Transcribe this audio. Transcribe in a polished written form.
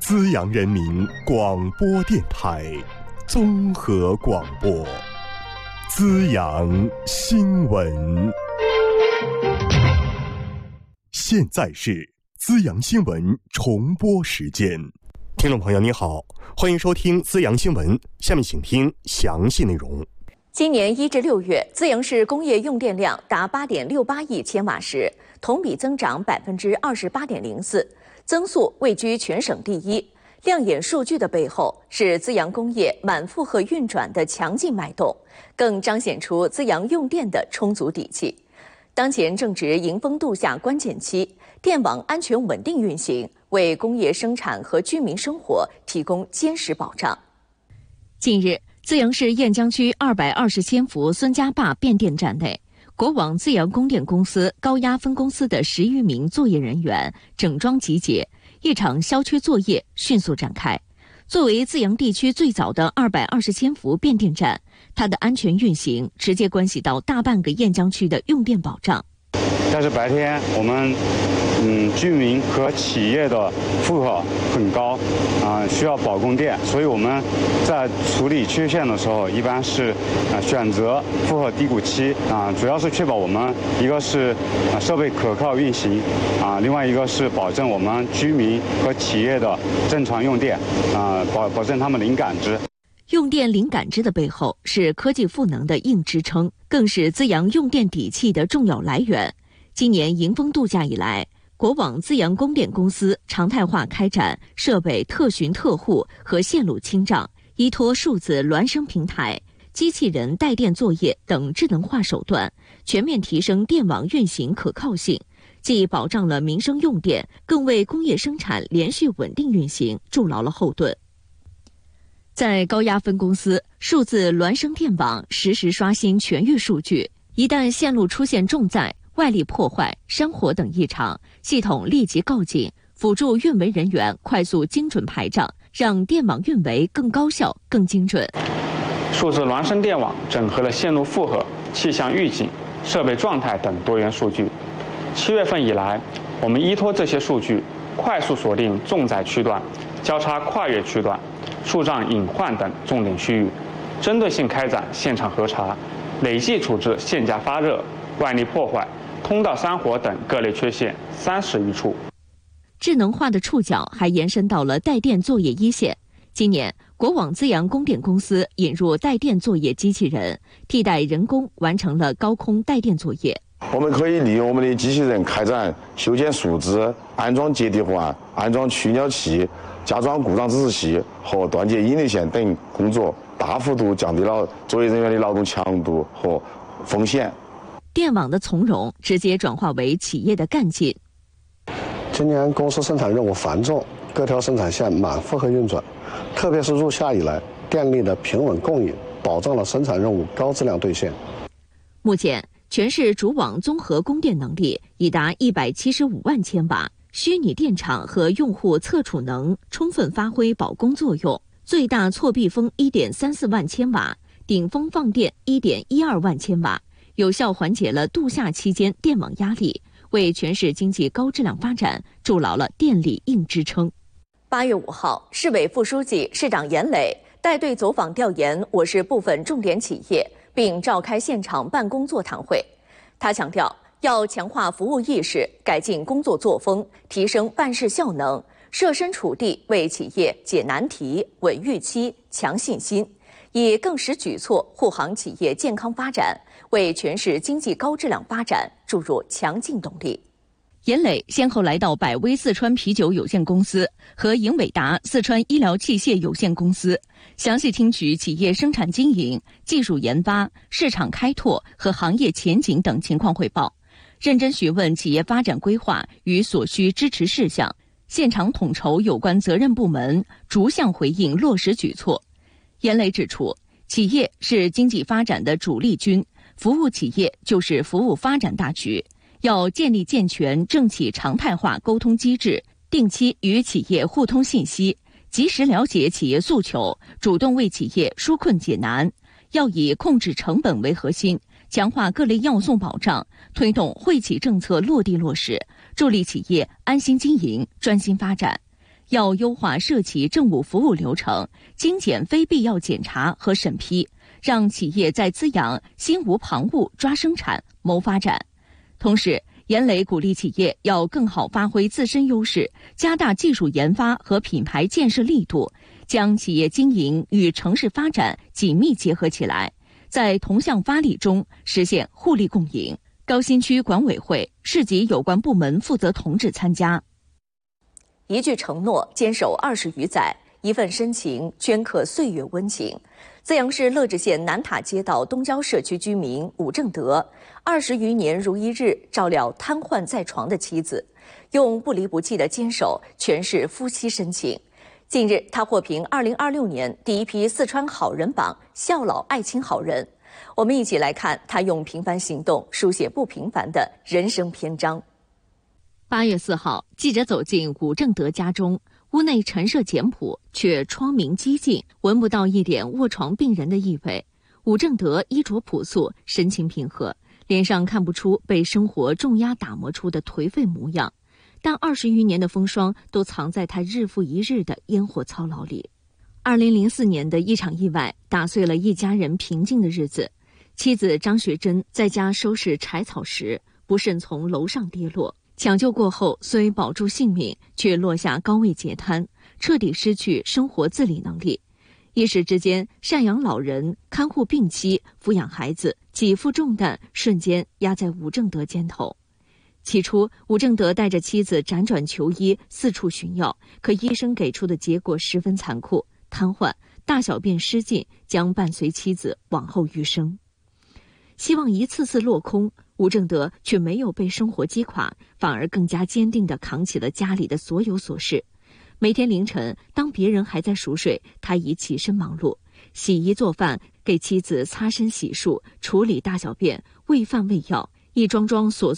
资阳人民广播电台综合广播，资阳新闻。现在是资阳新闻重播时间。听众朋友您好，欢迎收听资阳新闻，下面请听详细内容。 今年1至6月，资阳市工业用电量达8.68亿千瓦时，同比增长28.04%，增速位居全省第一。亮眼数据的背后，是资阳工业满负荷运转的强劲脉动，更彰显出资阳用电的充足底气。当前正值迎峰度夏关键期，电网安全稳定运行，为工业生产和居民生活提供坚实保障。近日，资阳市雁江区220千伏孙家坝变电站内，国网资阳供电公司高压分公司的10余名作业人员整装集结，一场消缺作业迅速展开。作为资阳地区最早的220千伏变电站，它的安全运行直接关系到大半个雁江区的用电保障。 但是白天我们居民和企业的负荷很高需要保供电，所以我们在处理缺陷的时候，一般是选择负荷低谷期主要是确保我们一个是设备可靠运行另外一个是保证我们居民和企业的正常用电保证他们零感知。 用电零感知的背后是科技赋能的硬支撑，更是资阳用电底气的重要来源。今年迎峰度夏以来，国网资阳供电公司常态化开展设备特巡特护和线路清障，依托数字孪生平台、机器人带电作业等智能化手段，全面提升电网运行可靠性，既保障了民生用电，更为工业生产连续稳定运行筑牢了后盾。在高压分公司，数字孪生电网实时刷新全域数据，一旦线路出现重载、外力破坏、山火等异常，系统立即告警，辅助运维人员快速精准排障，让电网运维更高效、更精准。 数字孪生电网整合了线路负荷、气象预警、设备状态等多元数据。7月份以来，我们依托这些数据，快速锁定重载区段、交叉跨越区段、树障隐患等重点区域，针对性开展现场核查，累计处置线架发热、外力破坏、通道山火等各类缺陷30余处。 智能化的触角还延伸到了带电作业一线。今年，国网资阳供电公司引入带电作业机器人，替代人工完成了高空带电作业。 我们可以利用我们的机器人开展修剪树枝、安装接地环、安装去鸟器、加装故障指示器和断接引力线等工作，大幅度降低了作业人员的劳动强度和风险。 电网的从容直接转化为企业的干劲。 今年公司生产任务繁重，各条生产线满负荷运转，特别是入夏以来，电力的平稳供应保障了生产任务高质量兑现。 目前，全市主网综合供电能力已达175万千瓦，虚拟电厂和用户测储能充分发挥保供作用，最大错避风1.34万千瓦，顶峰放电1.12万千瓦，有效缓解了度夏期间电网压力，为全市经济高质量发展筑牢了电力硬支撑。8月5号，市委副书记、市长严磊带队走访调研我市部分重点企业，并召开现场办公座谈会。他强调，要强化服务意识，改进工作作风，提升办事效能，设身处地为企业解难题、稳预期、强信心，以更实举措护航企业健康发展，为全市经济高质量发展注入强劲动力。严磊先后来到百威四川啤酒有限公司和英伟达四川医疗器械有限公司，详细听取企业生产经营、技术研发、市场开拓和行业前景等情况汇报，认真询问企业发展规划与所需支持事项，现场统筹有关责任部门，逐项回应落实举措。严磊指出，企业是经济发展的主力军，服务企业就是服务发展大局。要建立健全政企常态化沟通机制，定期与企业互通信息，及时了解企业诉求，主动为企业纾困解难。要以控制成本为核心，强化各类要送保障，推动惠企政策落地落实，助力企业安心经营、专心发展。 要优化涉企政务服务流程，精简非必要检查和审批，让企业在滋养心无旁骛抓生产谋发展。同时，严磊鼓励企业要更好发挥自身优势，加大技术研发和品牌建设力度，将企业经营与城市发展紧密结合起来，在同向发力中实现互利共赢。高新区管委会、市级有关部门负责同志参加。 一句承诺坚守20余载，一份深情镌刻岁月温情。资阳市乐至县南塔街道东郊社区居民武正德，20余年如一日照料瘫痪在床的妻子，用不离不弃的坚守诠释夫妻深情。近日，他获评2026年第一批四川好人榜孝老爱亲好人。我们一起来看他用平凡行动书写不平凡的人生篇章。 8月4号，记者走进武正德家中，屋内陈设简朴，却窗明几净，闻不到一点卧床病人的意味。武正德衣着朴素，神情平和，脸上看不出被生活重压打磨出的颓废模样，但20余年的风霜都藏在他日复一日的烟火操劳里。2004年的一场意外打碎了一家人平静的日子。妻子张学珍在家收拾柴草时，不慎从楼上跌落。抢救过后，虽保住性命，却落下高位截瘫，彻底失去生活自理能力。一时之间，赡养老人、看护病妻、抚养孩子，几负重担瞬间压在武正德肩头。起初，武正德带着妻子辗转求医，四处寻药，可医生给出的结果十分残酷，瘫痪、大小便失禁，将伴随妻子往后余生。希望一次次落空，武正德却没有被生活击垮，反而更加坚定地扛起了家里的所有琐事。每天凌晨，当别人还在熟睡，他已起身忙碌，洗衣做饭，给妻子擦身洗漱，处理大小便，喂饭喂药，一桩桩琐